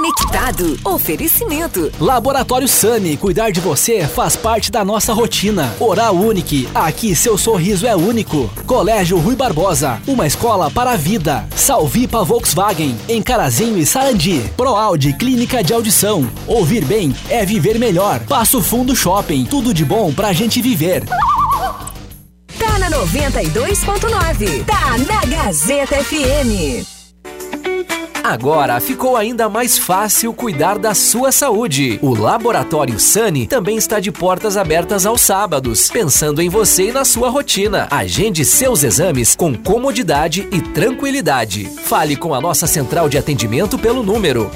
Conectado. Oferecimento. Laboratório Sani. Cuidar de você faz parte da nossa rotina. Oral Unique. Aqui seu sorriso é único. Colégio Rui Barbosa. Uma escola para a vida. Salvipa Volkswagen. Em Carazinho e Sarandi. ProAudi Clínica de Audição. Ouvir bem é viver melhor. Passo Fundo Shopping. Tudo de bom pra gente viver. Tá na 92.9. Tá na Gazeta FM. Agora ficou ainda mais fácil cuidar da sua saúde. O Laboratório Sani também está de portas abertas aos sábados, pensando em você e na sua rotina. Agende seus exames com comodidade e tranquilidade. Fale com a nossa central de atendimento pelo número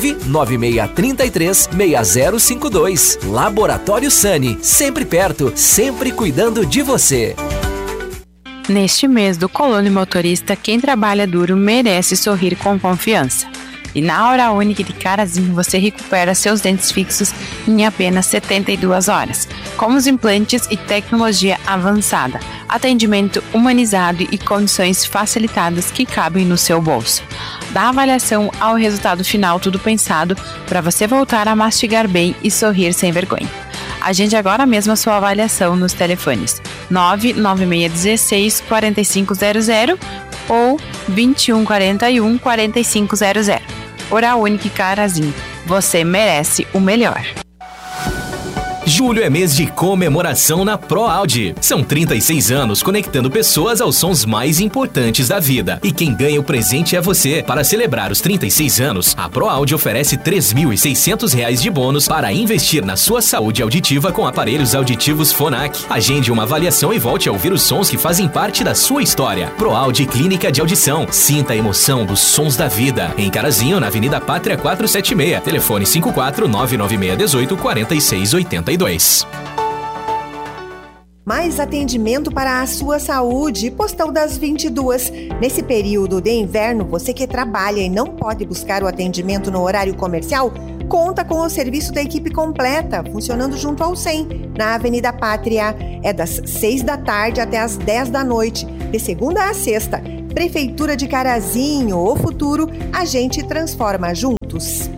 99633-6052. Laboratório Sani, sempre perto, sempre cuidando de você. Neste mês do Colono Motorista, quem trabalha duro merece sorrir com confiança. E na Oral Unique de Carazinho você recupera seus dentes fixos em apenas 72 horas, com os implantes e tecnologia avançada, atendimento humanizado e condições facilitadas que cabem no seu bolso. Da avaliação ao resultado final, tudo pensado para você voltar a mastigar bem e sorrir sem vergonha. Agende agora mesmo a sua avaliação nos telefones 99616-4500 ou 2141-4500. Oral Unique Carazinho. Você merece o melhor. Julho é mês de comemoração na ProAudi. São 36 anos conectando pessoas aos sons mais importantes da vida. E quem ganha o presente é você. Para celebrar os 36 anos, a ProAudi oferece R$ 3.600 de bônus para investir na sua saúde auditiva com aparelhos auditivos Phonak. Agende uma avaliação e volte a ouvir os sons que fazem parte da sua história. ProAudi Clínica de Audição. Sinta a emoção dos sons da vida. Em Carazinho, na Avenida Pátria 476. Telefone 54-99618-4682. Mais atendimento para a sua saúde. Postal das 22. Nesse período de inverno, você que trabalha e não pode buscar o atendimento no horário comercial, conta com o serviço da equipe completa, funcionando junto ao 100, na Avenida Pátria. É das 6 da tarde até as 10 da noite, de segunda a sexta. Prefeitura de Carazinho, o futuro, a gente transforma juntos.